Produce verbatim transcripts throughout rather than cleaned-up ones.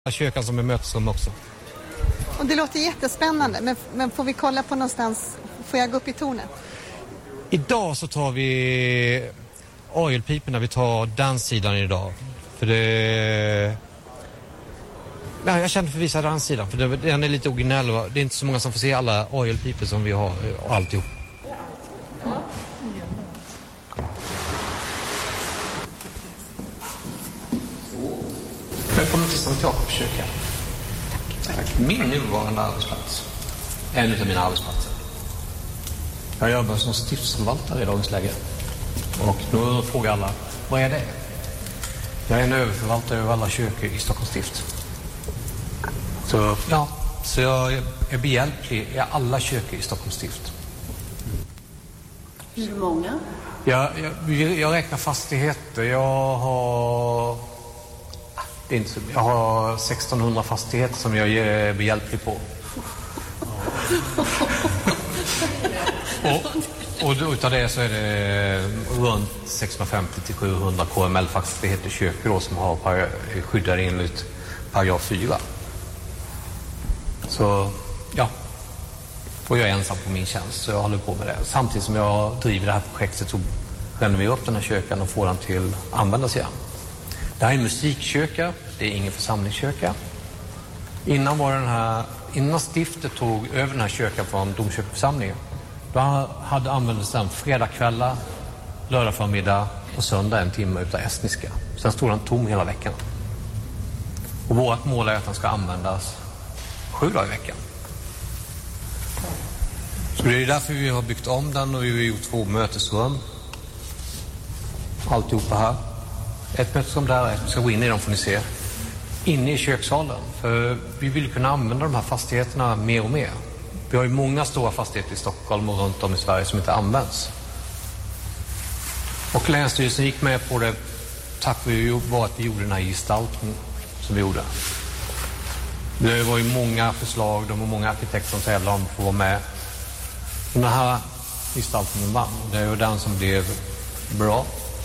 Köken som är mötesrum också. Och det låter jättespännande, men, men får vi kolla på någonstans, får jag gå upp i tornet? Idag så tar vi orgelpiporna, vi tar danssidan idag. För det... Ja, jag kände för att visa danssidan, för det, den är lite originell och det är inte så många som får se alla orgelpipor som vi har och alltihop. Välkommen till Sankt Jakobs kyrka. Tack. Min nuvarande arbetsplats. En av mina arbetsplatser. Jag jobbar som stiftsförvaltare i dagens läge. Och nu frågar alla, vad är det? Jag är en överförvaltare över alla kyrkor i Stockholms stift. Så, ja, så jag är behjälplig i alla kyrkor i Stockholms stift. Hur många? Jag, jag, jag räknar fastigheter. Jag har... Det är inte så, jag har sextonhundra fastigheter som jag är behjälplig på. och, och utav det så är det runt sexhundrafemtio till sjuhundra K M L-fastigheter kyrkor då, som har par, skyddar enligt paragraf fyra. Så ja, och jag är ensam på min tjänst så jag håller på med det. Samtidigt som jag driver det här projektet så renoverar vi upp den här kyrkan och får den till att användas igen. Det här är en musikkyrka, det är ingen församlingskyrka. Innan var den här, innan stiftet tog över den här kyrkan från domkyrkoförsamlingen, då hade använts den fredagkvällar, lördag förmiddag och söndag en timme utav estniska. Sen stod den tom hela veckan. Och vårt mål är att den ska användas sju dagar i veckan. Så det är därför vi har byggt om den och vi har gjort två mötesrum. Alltihopa här. Ett mötesrum där, vi ska gå in i dem får ni se. Inne i kökssalen. För vi vill kunna använda de här fastigheterna mer och mer. Vi har ju många stora fastigheter i Stockholm och runt om i Sverige som inte används. Och Länsstyrelsen gick med på det tack vare att vi gjorde den här gestaltningen som vi gjorde. Det var ju många förslag, de var många arkitekter som tävlade om att få vara med. Den här gestaltningen vann. Det är ju den som blev bra.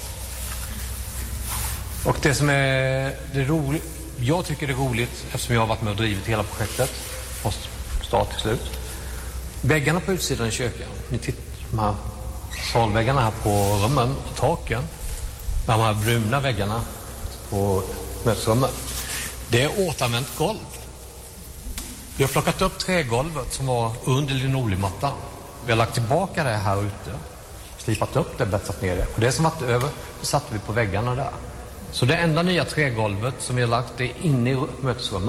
Och det som är det roligt, jag tycker det är roligt eftersom jag har varit med och drivit hela projektet från start till slut. Väggarna på utsidan i kyrkan, ni tittar de här salväggarna här på rummen och taken, de här bruna väggarna på mötesrummen, det är återanvänt golv. Vi har plockat upp trägolvet som var under linoleummattan. Vi har lagt tillbaka det här ute, slipat upp det, bättat ner det. Och det som varit över, det satte vi på väggarna där. Så det enda nya trägolvet som vi har lagt är inne i mötesrummen.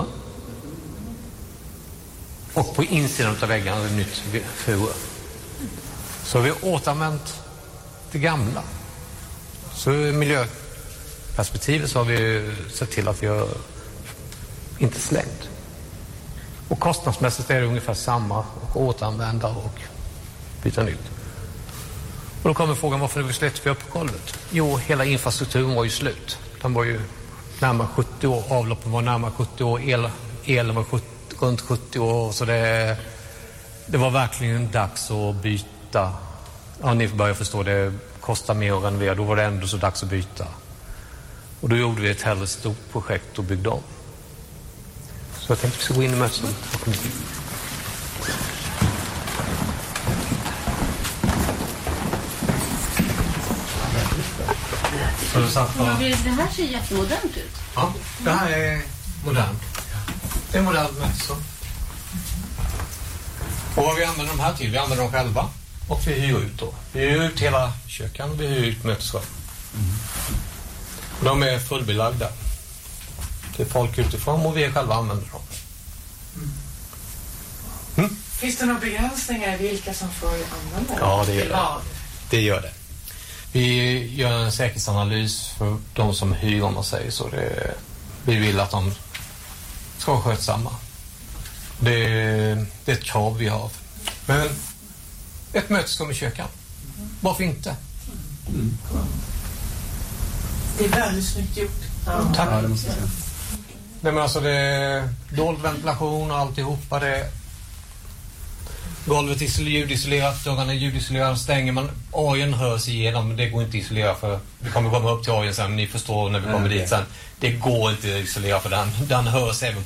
Och på insidan av väggarna är det nytt furu. Så vi har återanvänt det gamla. Så i miljöperspektivet så har vi sett till att vi har inte slängt. Och kostnadsmässigt är det ungefär samma, och återanvända och byta nytt. Och då kommer frågan, varför är vi slätt vi upp på golvet? Jo, hela infrastrukturen var ju slut. Den var ju närmare sjuttio år, avloppen var närmare sjuttio år, el, elen var sjuttio, runt sjuttio år. Så det, det var verkligen dags att byta. Ja, ni börjar förstå, det kostar mer att renovera. Då var det ändå så dags att byta. Och då gjorde vi ett hellre stort projekt och byggde om. Så jag tänkte att vi ska gå in i mötesrummet. Det här ser jättemodernt ut. Ja, det här är modernt. Det är modernt mötesrum. Och vad vi använder de här till? Vi använder dem själva. Och vi hyr ut då. Vi hyr ut hela kyrkan och vi hyr ut mötesrum. Mm. De är fullbelagda. Det är folk utifrån och vi själva använder dem. Mm. Finns det några begränsningar i vilka som får använda det? Ja, det gör det. Det gör det. Vi gör en säkerhetsanalys för de som hyr, om man säger så. Det, vi vill att de ska vara skötsamma. Det, det är ett krav vi har. Men ett mötesrum i kyrkan. Varför inte? Mm. Det är väldigt snyggt gjort. Ja. Tack. Ja, det måste jag säga. Nej, men alltså det är dold ventilation och alltihopa. Det, Golvet är ljudisolerat, dörrarna är ljudisolerade, stänger man, orgeln hörs igenom, men det går inte att isolera för vi kommer komma upp till orgeln sen, ni förstår när vi kommer dit sen. Det går inte att isolera för den, den hörs även